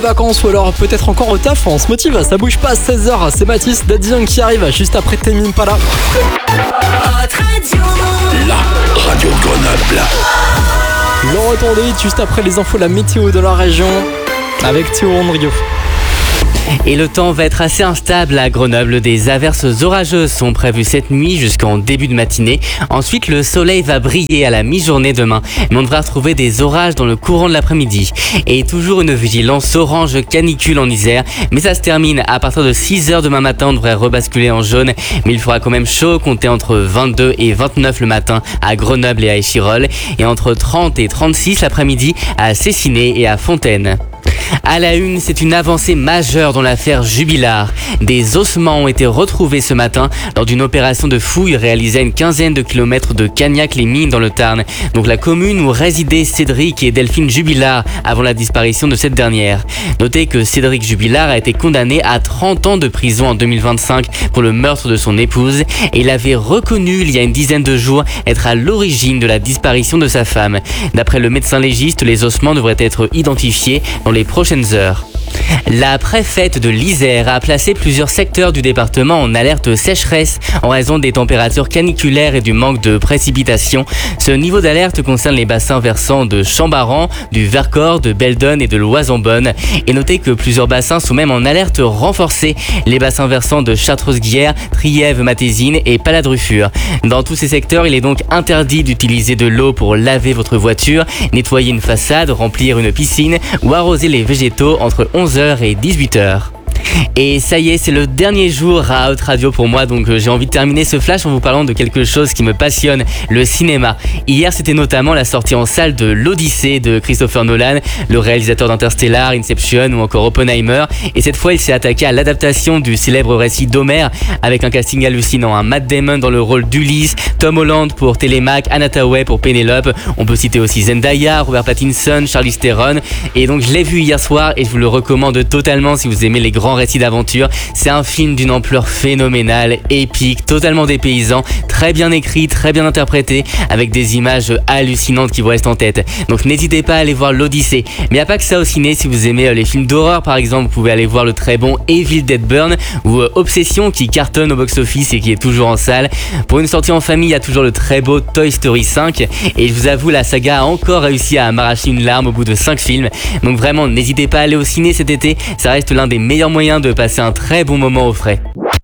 Vacances ou alors peut-être encore au taf, on se motive, ça bouge pas à 16h, c'est Mathis, Daddy Young qui arrive juste après Tame Impala. La radio de Grenoble. Le retour de hit juste après les infos, la météo de la région avec Théo Rondrio. Et le temps va être assez instable à Grenoble. Des averses orageuses sont prévues cette nuit jusqu'en début de matinée. Ensuite, le soleil va briller à la mi-journée demain. Mais on devra retrouver des orages dans le courant de l'après-midi. Et toujours une vigilance orange canicule en Isère. Mais ça se termine à partir de 6h demain matin. On devrait rebasculer en jaune. Mais il fera quand même chaud, compter entre 22 et 29 le matin à Grenoble et à Échirolles. Et entre 30 et 36 l'après-midi à Cessiné et à Fontaine. À la une, c'est une avancée majeure dans l'affaire Jubilard. Des ossements ont été retrouvés ce matin lors d'une opération de fouille réalisée à une quinzaine de kilomètres de Cagnac-les-Mines dans le Tarn. Donc la commune où résidaient Cédric et Delphine Jubilard avant la disparition de cette dernière. Notez que Cédric Jubilard a été condamné à 30 ans de prison en 2025 pour le meurtre de son épouse et il avait reconnu il y a une dizaine de jours être à l'origine de la disparition de sa femme. D'après le médecin légiste, les ossements devraient être identifiés dans les prochaines heures. La préfète de l'Isère a placé plusieurs secteurs du département en alerte sécheresse en raison des températures caniculaires et du manque de précipitations. Ce niveau d'alerte concerne les bassins versants de Chambaran, du Vercors, de Beldon et de l'Oison-Bonne. Et notez que plusieurs bassins sont même en alerte renforcée. Les bassins versants de Chartreuse-Guiers, Trièves-Matésine et Paladrufure. Dans tous ces secteurs, il est donc interdit d'utiliser de l'eau pour laver votre voiture, nettoyer une façade, remplir une piscine ou arroser les végétaux entre 11h et 18h. Et ça y est, c'est le dernier jour à Hot Radio pour moi, donc j'ai envie de terminer ce flash en vous parlant de quelque chose qui me passionne, le cinéma. Hier, c'était notamment la sortie en salle de l'Odyssée de Christopher Nolan, le réalisateur d'Interstellar, Inception ou encore Oppenheimer. Et cette fois, il s'est attaqué à l'adaptation du célèbre récit d'Homère avec un casting hallucinant. Matt Damon dans le rôle d'Ulysse, Tom Holland pour Télémaque, Anna Thaoué pour Pénélope. On peut citer aussi Zendaya, Robert Pattinson, Charlize Theron. Et donc, je l'ai vu hier soir et je vous le recommande totalement si vous aimez les grands récits d'aventure. C'est un film d'une ampleur phénoménale, épique, totalement dépaysant, très bien écrit, très bien interprété, avec des images hallucinantes qui vous restent en tête. Donc n'hésitez pas à aller voir l'Odyssée. Mais il n'y a pas que ça au ciné, si vous aimez les films d'horreur par exemple, vous pouvez aller voir le très bon Evil Dead Burn ou Obsession qui cartonne au box-office et qui est toujours en salle. Pour une sortie en famille, il y a toujours le très beau Toy Story 5 et je vous avoue, la saga a encore réussi à m'arracher une larme au bout de 5 films. Donc vraiment, n'hésitez pas à aller au ciné cet été, ça reste l'un des meilleurs moyens de passer un très bon moment au frais.